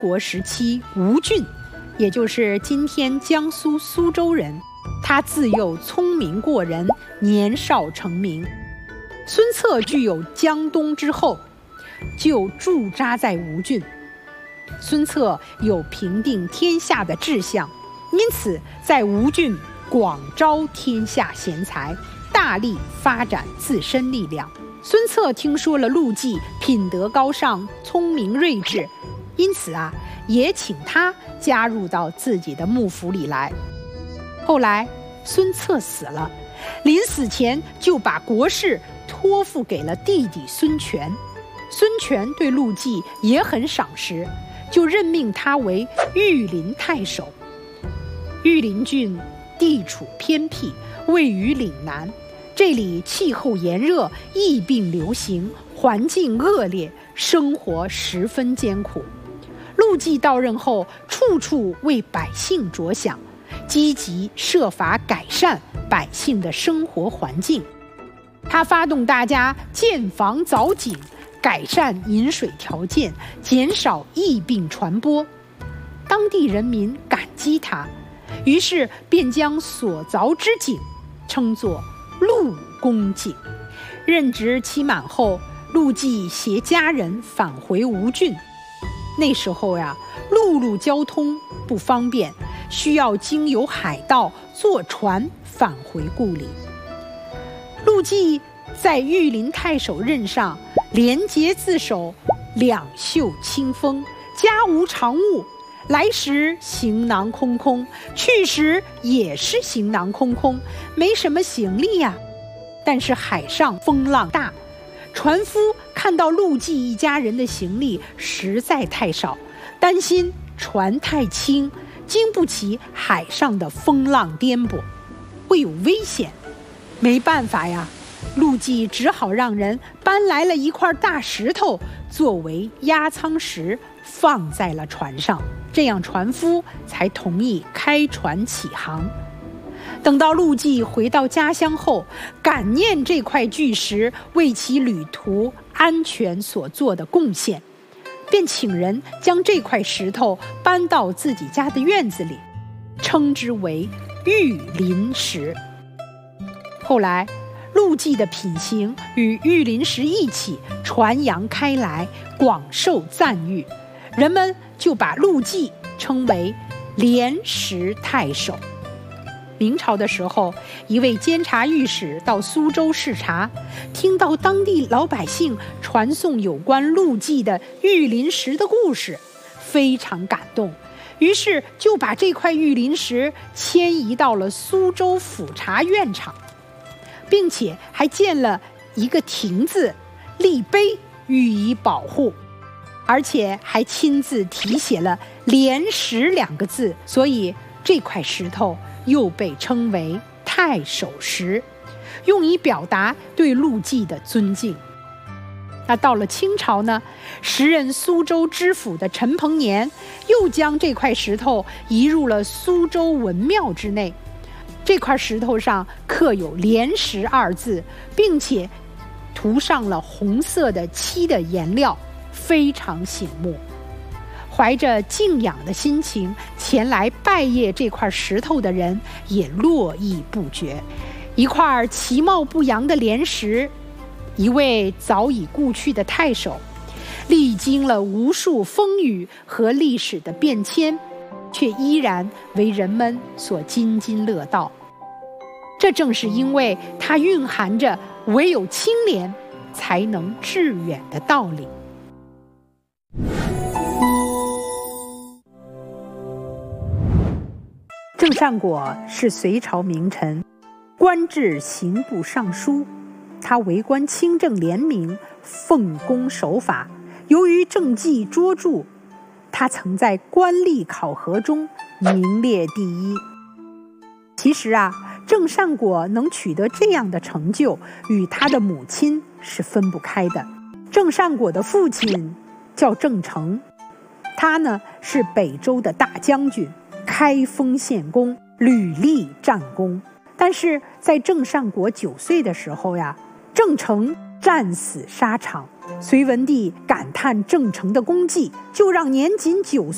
国时期吴郡，也就是今天江苏苏州人。他自幼聪明过人，年少成名。孙策具有江东之后，就驻扎在吴郡。孙策有平定天下的志向，因此在吴郡广招天下贤才，大力发展自身力量。孙策听说了陆绩品德高尚，聪明睿智，因此也请他加入到自己的幕府里来。后来孙策死了，临死前就把国事托付给了弟弟孙权。孙权对陆绩也很赏识，就任命他为御林太守。御林郡地处偏僻，位于岭南，这里气候炎热，疫病流行，环境恶劣，生活十分艰苦。陆绩到任后，处处为百姓着想，积极设法改善百姓的生活环境。他发动大家建房凿井，改善饮水条件，减少疫病传播。当地人民感激他，于是便将所凿之井称作陆公井。任职期满后，陆绩携家人返回吴郡。那时候陆路交通不方便，需要经由海道坐船返回故里。陆绩在御林太守任上，廉洁自守，两袖清风，家无常物，来时行囊空空，去时也是行囊空空，没什么行李但是海上风浪大，船夫看到陆绩一家人的行李实在太少，担心船太轻，经不起海上的风浪颠簸，会有危险。没办法陆绩只好让人搬来了一块大石头作为压舱石，放在了船上，这样船夫才同意开船起航。等到陆绩回到家乡后，感念这块巨石为其旅途安全所做的贡献，便请人将这块石头搬到自己家的院子里，称之为御林石。后来陆绩的品行与御林石一起传扬开来，广受赞誉，人们就把陆绩称为廉石太守。明朝的时候，一位监察御史到苏州视察，听到当地老百姓传颂有关陆绩的御林石的故事，非常感动，于是就把这块御林石迁移到了苏州府察院场，并且还建了一个亭子，立碑予以保护，而且还亲自题写了廉石2个字，所以这块石头又被称为太守石，用以表达对陆绩的尊敬。那到了清朝呢，时任苏州知府的陈鹏年又将这块石头移入了苏州文庙之内。这块石头上刻有廉石2字，并且涂上了红色的漆的颜料，非常醒目。怀着敬仰的心情前来拜谒这块石头的人也络绎不绝。一块其貌不扬的廉石，一位早已故去的太守，历经了无数风雨和历史的变迁，却依然为人们所津津乐道。这正是因为它蕴含着唯有清廉才能致远的道理。郑善果是隋朝名臣，官至刑部尚书。他为官清正廉明，奉公守法，由于政绩卓著，他曾在官吏考核中名列第一。其实郑善果能取得这样的成就，与他的母亲是分不开的。郑善果的父亲叫郑成，他呢是北周的大将军，开封献功，屡立战功。但是在郑善果9岁的时候郑成战死沙场。隋文帝感叹郑成的功绩，就让年仅9岁